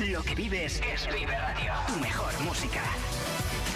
Lo que vives es Vive Radio. Tu mejor música.